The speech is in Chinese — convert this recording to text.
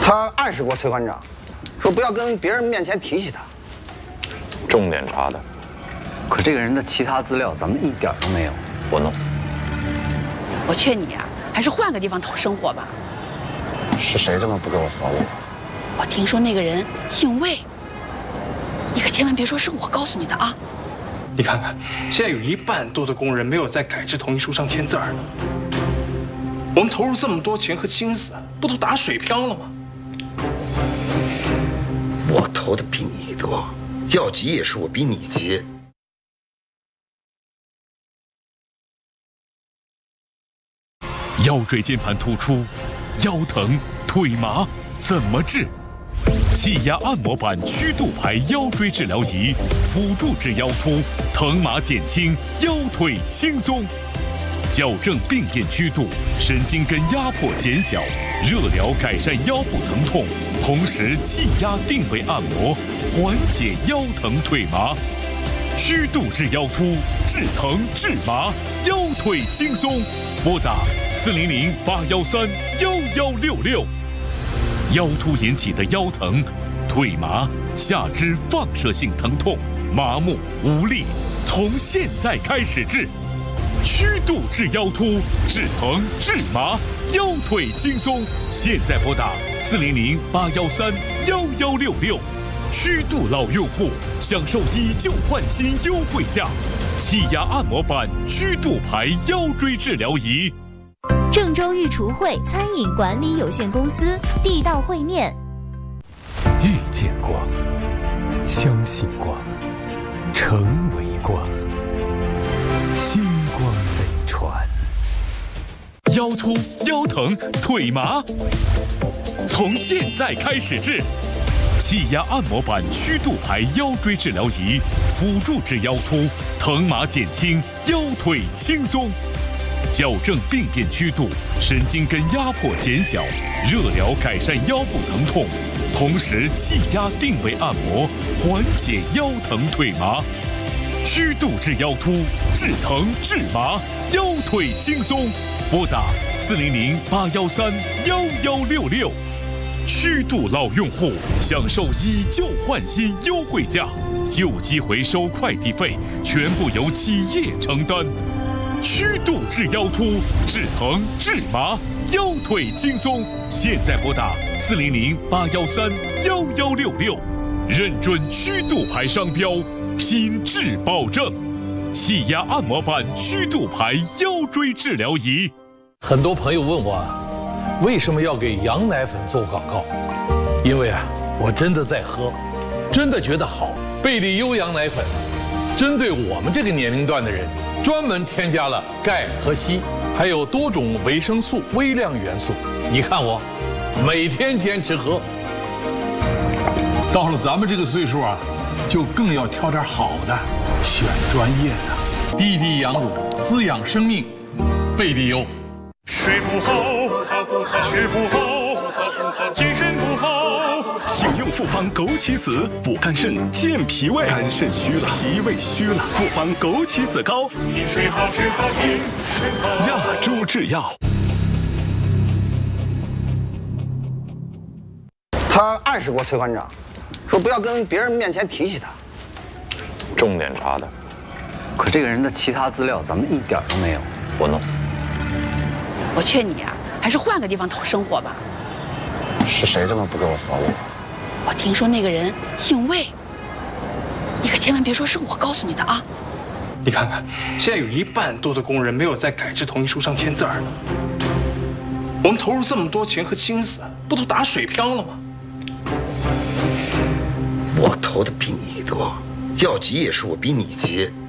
他暗示过崔馆长，说不要跟别人面前提起他。 重点查的。 可这个人的其他资料咱们一点都没有。 我弄。 我劝你啊，还是换个地方讨生活吧。 是谁这么不给我活路？ 我听说那个人姓魏，你可千万别说是我告诉你的啊！ 你看看，现在有1半多的工人没有在改制同意书上签字呢。我们投入这么多钱和心思，不都打水漂了吗？ 我投的比你多，要急也是我比你急。 腰椎间盘突出，腰疼、腿麻怎么治？气压按摩板曲度排腰椎治疗仪，辅助治腰突，疼麻减轻，腰腿轻松。矫正病变曲度，神经根压迫减小，热疗改善腰部疼痛，同时气压定位按摩，缓解腰疼腿麻。曲度治腰突，治疼治麻，腰腿轻松。拨打400-813-1166。腰突引起的腰疼、腿麻、下肢放射性疼痛、麻木无力，从现在开始治。曲度治腰突，治疼治麻，腰腿轻松。现在拨打400-813-1166。曲度老用户享受以旧换新优惠价，气压按摩板曲度排腰椎治疗仪。 郑州御厨会餐饮管理有限公司地道烩面。 遇见光，相信光，成为光，星光北传。 腰突、腰疼、腿麻，从现在开始治。气压按摩板曲度排腰椎治疗仪，辅助治腰突，疼麻减轻，腰腿轻松。矫正病变曲度，神经根压迫减小，热疗改善腰部疼痛，同时气压定位按摩，缓解腰疼腿麻。曲度治腰突，治疼治麻，腰腿轻松。拨打400-813-1166。曲度老用户享受以旧换新优惠价，旧机回收快递费全部由企业承担。曲度治腰突，治疼治麻，腰腿轻松。现在拨打400-813-1166，认准曲度牌商标，品质保证。气压按摩板曲度牌腰椎治疗仪。 很多朋友问我，为什么要给羊奶粉做广告？因为我真的在喝，真的觉得好。贝利优羊奶粉针对我们这个年龄段的人，专门添加了钙和硒，还有多种维生素、微量元素。你看我，每天坚持喝。 到了咱们这个岁数就更要挑点好的，选专业的。滴滴羊乳，滋养生命，贝利优。 睡不好，吃不好，精神不好，请用复方枸杞子补肝肾、健脾胃。肝肾虚了，脾胃虚了，复方枸杞子膏。祝你睡好吃好精神好。亚洲制药。 他暗示过崔馆长，说不要跟别人面前提起他。 重点查的。 可这个人的其他资料咱们一点都没有。 我弄。 我劝你啊，还是换个地方讨生活吧。 是谁这么不给我活路？ 我听说那个人姓魏，你可千万别说是我告诉你的啊！ 你看看，现在有1半多的工人没有在改制同意书上签字呢。我们投入这么多钱和心思，不都打水漂了吗？ 我投的比你多，要急也是我比你急。